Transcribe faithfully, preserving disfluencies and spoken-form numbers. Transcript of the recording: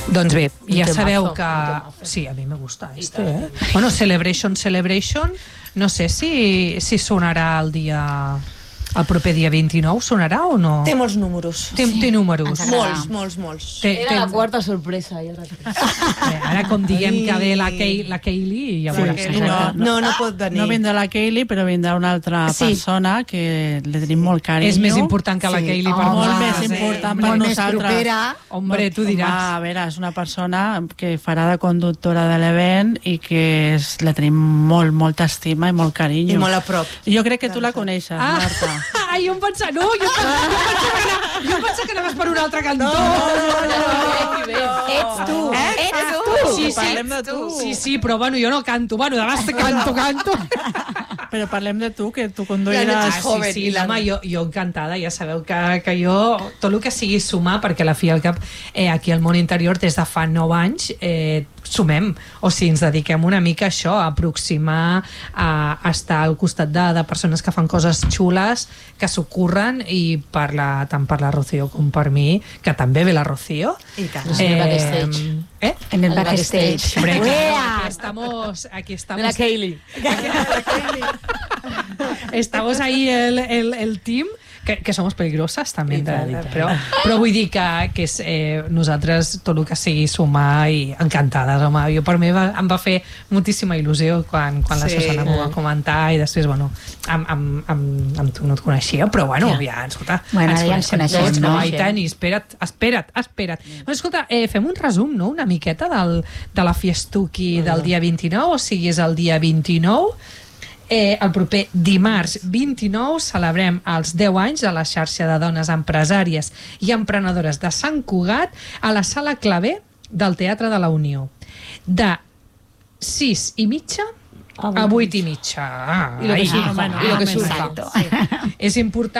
Doncs bé, ja temazo, sabeu que... Sí, a mi me gusta este, eh? Bueno, Celebration, Celebration, no sé si, si sonarà el dia... El proper dia vint-i-nou sonarà o no? Té molts números. Té, té números. Molts, molts, molts. Té, Era té... la quarta sorpresa. Ja Bé, ara com diguem que ve la, Kay, la Kaylee, ja veuràs. Sí, No, no, no pot venir. No vindrà la Kaylee, però vindrà una altra Sí. persona que li tenim molt carinyo. És més important que la Sí. Kaylee per Oh, molt nosaltres. més eh? important per molt més nosaltres. propera. Hombre, tu diràs. Home, a veure, és una persona que farà de conductora de l'event i que és, la tenim molt, molta estima i molt carinyo. I molt a prop. Jo crec que tu la coneixes, Ah, Marta. ah, jo em pensava... No, jo em pensava, jo pensava, que, ana- jo em pensava que anaves per un altre cantó. No, no, no. Ets tu. Ets tu. Sí, sí, Parlem de tu. sí, sí, però bueno, jo no canto. Bueno, de base canto, canto. Però parlem de tu, que tu La conduiràs... nit és Ah, joven sí, sí, i la- home, jo, jo encantada, ja sabeu que, que jo, tot el que sigui sumar, perquè a la fi i al cap, eh, aquí al món interior, des de fa nou anys, eh, sumem, o sigui, ens dediquem una mica a això, a aproximar, a, a estar al costat de, de persones que fan coses xules, que s'ocorren, i per la, tant per la Rocío com per mi, que també ve la Rocío. I tant. En el backstage. Eh? En el backstage. Hombre, claro, Uea. aquí estamos, aquí estamos. De la Kaylee. Estamos ahí el, el, el team, que, que somos peligrosas també, I tant, i de, tant. però, però vull dir que, que és, eh, nosaltres tot el que sigui sumar i encantades, home, jo per mi va, em va fer moltíssima il·lusió quan, quan la Sí. Susana m'ho va comentar i després, bueno, amb, amb, amb, amb tu no et coneixia, però bueno, ja, escolta, Bueno, ara ja ens coneixem, tots, no? no? I tant, i espera't, espera't, espera't. Bueno, escolta, eh, fem un resum, no?, una miqueta del, de la fiestuki del dia vint-i-nou, o sigui, és el dia vint-i-nou. Eh, el proper dimarts vint-i-nou celebrem els deu anys de la xarxa de dones empresàries i emprenedores de Sant Cugat a la Sala Clavé del Teatre de la Unió, de sis i mitja a vuit i mitja. Ah, I lo que ai, surja, bueno, i lo que ah, surja. exacto. És important